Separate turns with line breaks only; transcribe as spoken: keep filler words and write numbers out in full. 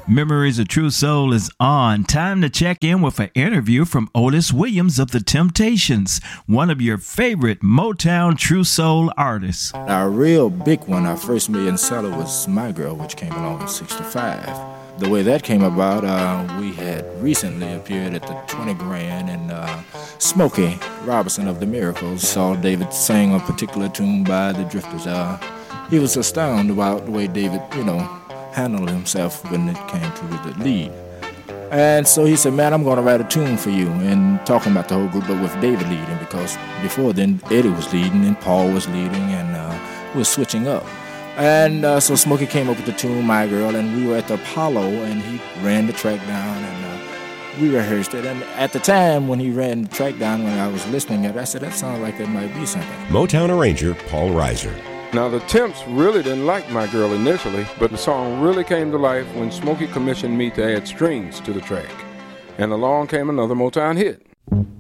Memories of True Soul is on. Time to check in with an interview from Otis Williams of The Temptations, one of your favorite Motown True Soul artists.
Our real big one, our first million seller, was My Girl, which came along in sixty-five. The way that came about, uh, we had recently appeared at the twenty grand, and uh, Smokey Robinson of The Miracles saw David sing a particular tune by the Drifters. Uh, he was astounded about the way David, you know, handled himself when it came to the lead. And so he said, man, I'm going to write a tune for you, and talking about the whole group, but with David leading, because before then Eddie was leading and Paul was leading, and uh, we were switching up. And uh, so Smokey came up with the tune My Girl, and we were at the Apollo, and he ran the track down, and uh, we rehearsed it. And at the time when he ran the track down, when I was listening to it, I said, that sounds like it might be something.
Motown arranger Paul Reiser.
Now, the Temps really didn't like My Girl initially, but the song really came to life when Smokey commissioned me to add strings to the track. And along came another Motown hit.